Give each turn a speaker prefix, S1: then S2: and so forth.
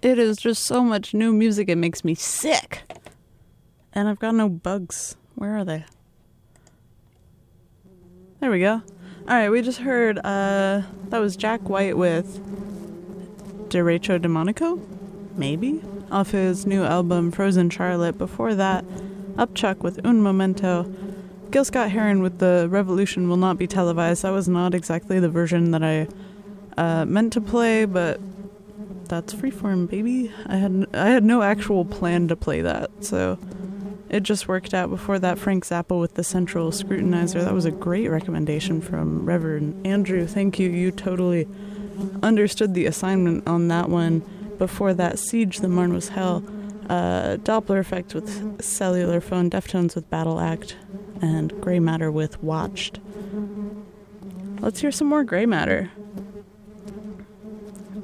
S1: It is just so much new music, it makes me sick. And I've got no bugs. Where are they? There we go. Alright, we just heard, that was Jack White with Derecho Demonico? Maybe? Off his new album, Frozen Charlotte. Before that, Upchuck with Un Momento. Gil Scott-Heron with The Revolution Will Not Be Televised. That was not exactly the version that I meant to play, but that's freeform, baby. I had no actual plan to play that, so it just worked out. Before that, Frank Zappa with The Central Scrutinizer. That was a great recommendation from Reverend Andrew. Thank you. You totally understood the assignment on that one. Before that, Siege, The Marne Was Hell. Doppler Effect with Cellular Phone. Deftones with Battle Act. And Grey Matter with Watched. Let's hear some more Grey Matter.